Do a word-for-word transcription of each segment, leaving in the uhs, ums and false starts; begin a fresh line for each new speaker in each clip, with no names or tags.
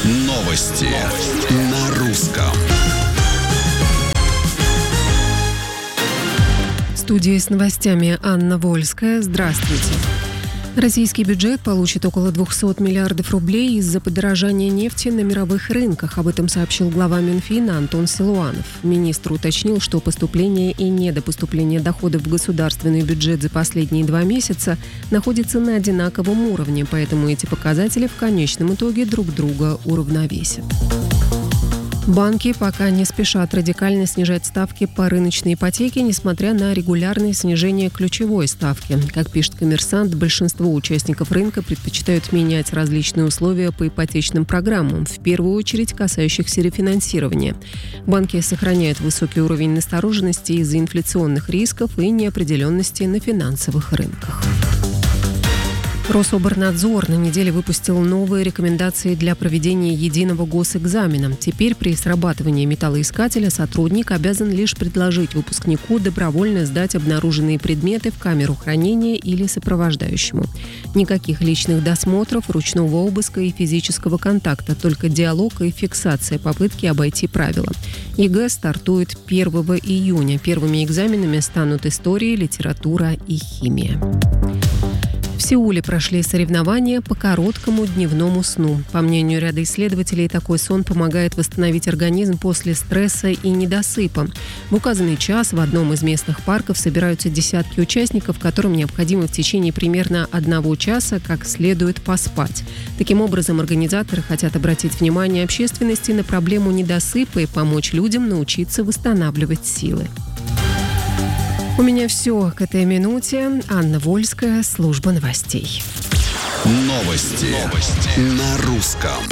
Новости на русском.
В студии с новостями Анна Вольская. Здравствуйте. Российский бюджет получит около двести миллиардов рублей из-за подорожания нефти на мировых рынках. Об этом сообщил глава Минфина Антон Силуанов. Министр уточнил, что поступление и недопоступление доходов в государственный бюджет за последние два месяца находятся на одинаковом уровне, поэтому эти показатели в конечном итоге друг друга уравновесят. Банки пока не спешат радикально снижать ставки по рыночной ипотеке, несмотря на регулярное снижение ключевой ставки. Как пишет «Коммерсант», большинство участников рынка предпочитают менять различные условия по ипотечным программам, в первую очередь касающихся рефинансирования. Банки сохраняют высокий уровень настороженности из-за инфляционных рисков и неопределенности на финансовых рынках. Рособорнадзор на неделе выпустил новые рекомендации для проведения единого госэкзамена. Теперь при срабатывании металлоискателя сотрудник обязан лишь предложить выпускнику добровольно сдать обнаруженные предметы в камеру хранения или сопровождающему. Никаких личных досмотров, ручного обыска и физического контакта, только диалог и фиксация попытки обойти правила. ЕГЭ стартует первого июня. Первыми экзаменами станут история, литература и химия. В Сеуле прошли соревнования по короткому дневному сну. По мнению ряда исследователей, такой сон помогает восстановить организм после стресса и недосыпа. В указанный час в одном из местных парков собираются десятки участников, которым необходимо в течение примерно одного часа как следует поспать. Таким образом, организаторы хотят обратить внимание общественности на проблему недосыпа и помочь людям научиться восстанавливать силы. У меня все к этой минуте. Анна Вольская, служба новостей.
Новости, Новости. на русском.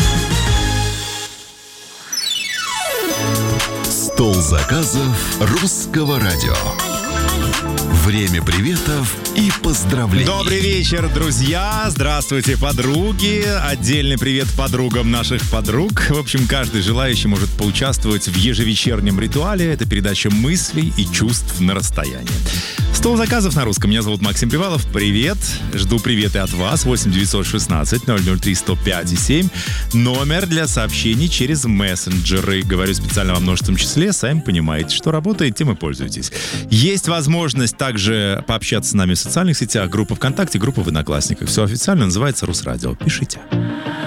Стол заказов русского радио. Время приветов и поздравлений.
Добрый вечер, друзья! Здравствуйте, подруги! Отдельный привет подругам наших подруг. В общем, каждый желающий может поучаствовать в ежевечернем ритуале. Это передача мыслей и чувств на расстоянии. Стол заказов на русском. Меня зовут Максим Привалов. Привет. Жду приветы от вас. восемь девятьсот шестнадцать ноль ноль три сто пять и семь. Номер для сообщений через мессенджеры. Говорю специально во множественном числе. Сами понимаете, что работает, тем и пользуйтесь. Есть возможность также пообщаться с нами в социальных сетях. Группа ВКонтакте, группа в Одноклассниках. Все официально называется Русрадио. Пишите.